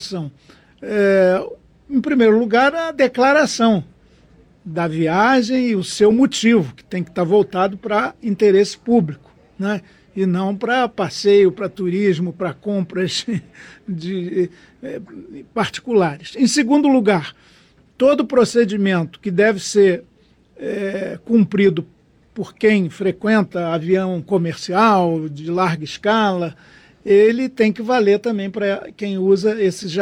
são, em primeiro lugar, a declaração da viagem e o seu motivo, que tem que estar voltado para interesse público, né? E não para passeio, para turismo, para compras particulares. Em segundo lugar, todo procedimento que deve ser cumprido por quem frequenta avião comercial de larga escala, ele tem que valer também para quem usa esses